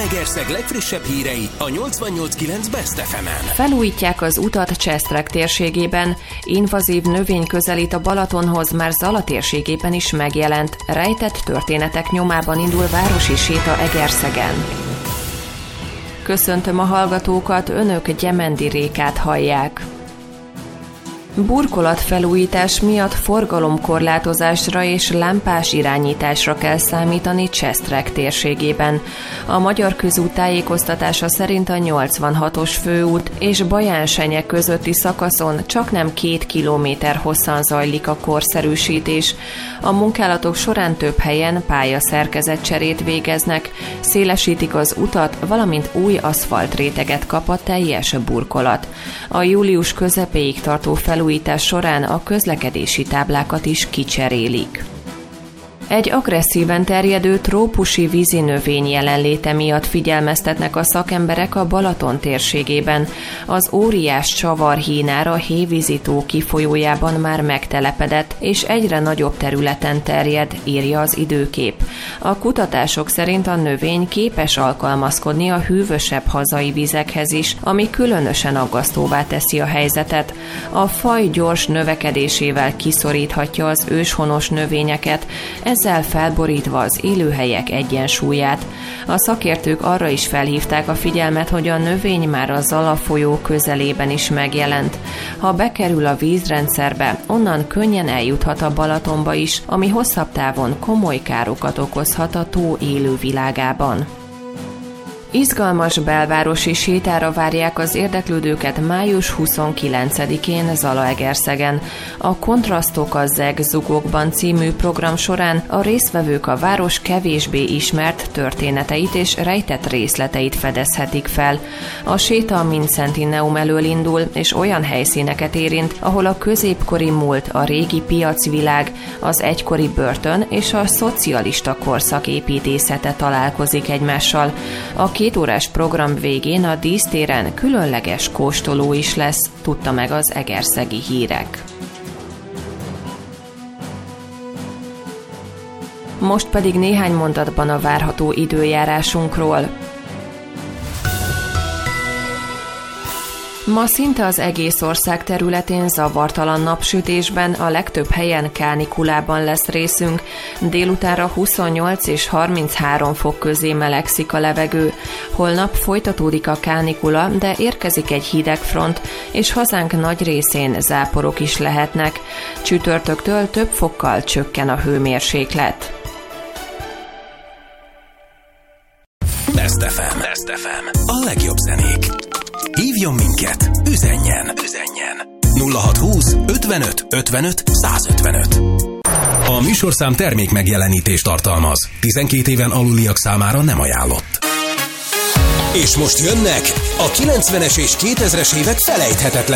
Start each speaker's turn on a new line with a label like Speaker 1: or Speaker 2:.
Speaker 1: Zalaegerszeg legfrissebb hírei a 88.9 Best FM-en.
Speaker 2: Felújítják az utat Csestrek térségében. Invazív növény közelít a Balatonhoz, már Zala térségében is megjelent. Rejtett történetek nyomában indul városi séta Egerszegen. Köszöntöm a hallgatókat, önök Gyemendi Rékát hallják. Burkolatfelújítás miatt forgalomkorlátozásra és lámpás irányításra kell számítani Csestrek térségében. A Magyar Közút tájékoztatása szerint a 86-os főút és Baján-Senye közötti szakaszon csaknem 2 kilométer hosszan zajlik a korszerűsítés. A munkálatok során több helyen pályaszerkezetcserét végeznek, szélesítik az utat, valamint új aszfaltréteget kap a teljes burkolat. A július közepéig tartó felújítás során a közlekedési táblákat is kicserélik. Egy agresszíven terjedő trópusi vízinövény jelenléte miatt figyelmeztetnek a szakemberek a Balaton térségében. Az óriás csavarhínár a Hévízi-tó kifolyójában már megtelepedett, és egyre nagyobb területen terjed, írja az Időkép. A kutatások szerint a növény képes alkalmazkodni a hűvösebb hazai vizekhez is, ami különösen aggasztóvá teszi a helyzetet. A faj gyors növekedésével kiszoríthatja az őshonos növényeket, ezzel felborítva az élőhelyek egyensúlyát. A szakértők arra is felhívták a figyelmet, hogy a növény már a Zala folyó közelében is megjelent. Ha bekerül a vízrendszerbe, onnan könnyen eljuthat a Balatonba is, ami hosszabb távon komoly károkat okozhat a tó élővilágában. Izgalmas belvárosi sétára várják az érdeklődőket május 29-én Zalaegerszegen. A Kontrasztok a Zegzugokban című program során a résztvevők a város kevésbé ismert történeteit és rejtett részleteit fedezhetik fel. A séta a Mindszentíneum elől indul, és olyan helyszíneket érint, ahol a középkori múlt, a régi piacvilág, az egykori börtön és a szocialista korszak építészete találkozik egymással. A 2 órás program végén a dísztéren különleges kóstoló is lesz, tudta meg az Egerszegi Hírek. Most pedig néhány mondatban a várható időjárásunkról. Ma szinte az egész ország területén zavartalan napsütésben, a legtöbb helyen kánikulában lesz részünk. Délutánra 28 és 33 fok közé melegszik a levegő. Holnap folytatódik a kánikula, de érkezik egy hideg front, és hazánk nagy részén záporok is lehetnek. Csütörtöktől több fokkal csökken a hőmérséklet.
Speaker 1: Best FM. Best FM. A legjobb zenék. Hívjon minket, üzenjen 0620 55 55 155. A műsorszám termék megjelenítést tartalmaz. 12 éven aluliak számára nem ajánlott. És most jönnek a 90-es és 2000-es évek felejthetetlen